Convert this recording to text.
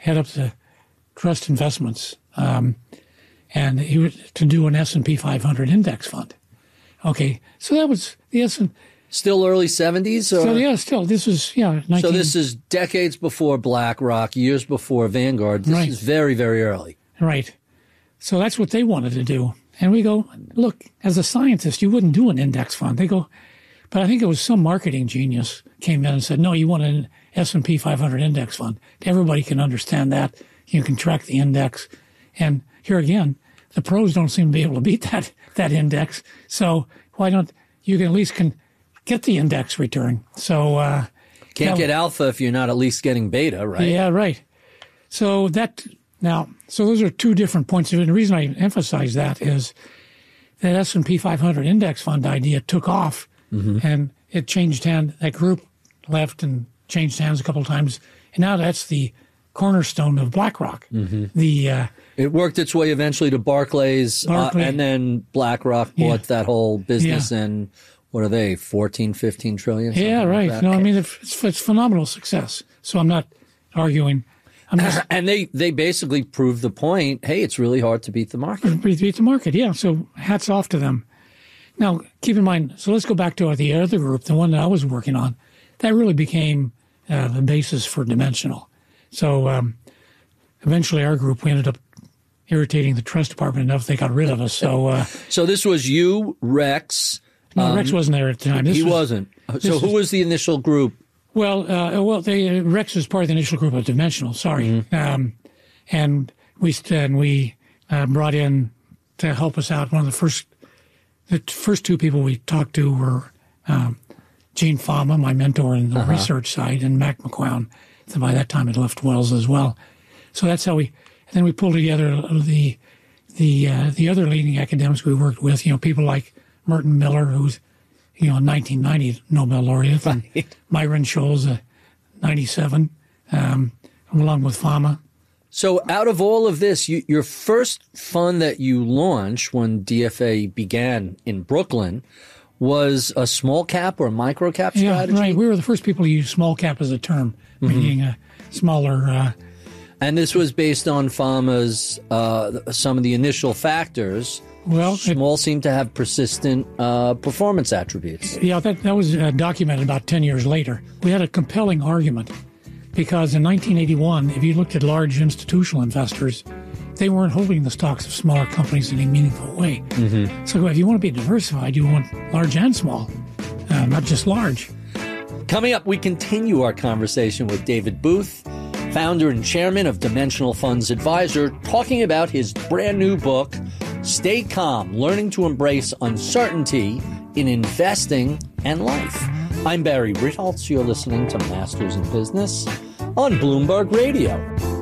head up the Trust Investments, and he was to do an S&P 500 index fund. Okay, so that was the S&P. Still early 70s? Still. This was, So this is decades before BlackRock, years before Vanguard. This is very, very early. Right. So that's what they wanted to do. And we go, look, as a scientist, you wouldn't do an index fund. They go, but I think it was some marketing genius came in and said, no, you want an S&P 500 index fund. Everybody can understand that. You can track the index. And here again, the pros don't seem to be able to beat that index. So why don't you can at least get the index return? So can't get alpha if you're not at least getting beta, right? Yeah, right. So those are two different points of it. And the reason I emphasize that is that S&P 500 index fund idea took off, and it changed hands. That group left and changed hands a couple of times, and now that's the cornerstone of BlackRock. It worked its way eventually to Barclays, and then BlackRock bought that whole business, and what are they, 14, 15 trillion? Yeah, right. Like no, I mean, it's phenomenal success. So I'm not arguing. And they basically proved the point, hey, it's really hard to beat the market. Beat the market, yeah. So hats off to them. Now, keep in mind, so let's go back to the other group, the one that I was working on. That really became the basis for Dimensional. So eventually our group, we ended up irritating the trust department enough they got rid of us. So so this was you, Rex. No, Rex wasn't there at the time. He wasn't. So who was the initial group? Well, Rex was part of the initial group of Dimensional. Sorry, and we brought in to help us out. One of the first two people we talked to were Gene Fama, my mentor in the research side, and Mac McCown. So by that time, had left Wells as well. So that's how we. And then we pulled together the other leading academics we worked with. People like Merton Miller, who's 1990 Nobel laureate, and Myron Scholes, 97, along with Fama. So out of all of this, your first fund that you launched when DFA began in Brooklyn was a small cap or a micro cap strategy? Yeah, right. We were the first people to use small cap as a term, meaning a smaller. And this was based on Fama's, some of the initial factors. Well, small seemed to have persistent performance attributes. Yeah, that was documented about 10 years later. We had a compelling argument because in 1981, if you looked at large institutional investors, they weren't holding the stocks of smaller companies in a meaningful way. So if you want to be diversified, you want large and small, not just large. Coming up, we continue our conversation with David Booth, founder and chairman of Dimensional Funds Advisor, talking about his brand new book, Stay Calm, Learning to Embrace Uncertainty in Investing and Life. I'm Barry Ritholtz. You're listening to Masters in Business on Bloomberg Radio.